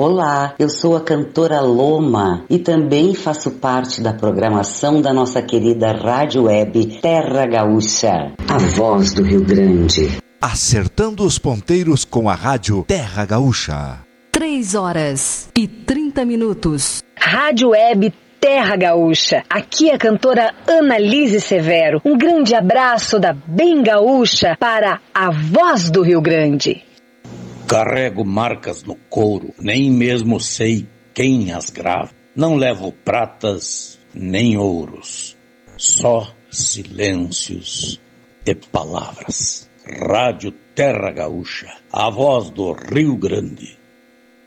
Olá, eu sou a cantora Loma e também faço parte da programação da nossa querida rádio web Terra Gaúcha, a voz do Rio Grande. Acertando os ponteiros com a rádio Terra Gaúcha. 3h30. Rádio web Terra Gaúcha. Aqui é a cantora Annalise Severo. Um grande abraço da Bem Gaúcha para a voz do Rio Grande. Carrego marcas no couro, nem mesmo sei quem as grava. Não levo pratas nem ouros, só silêncios e palavras. Rádio Terra Gaúcha, a voz do Rio Grande.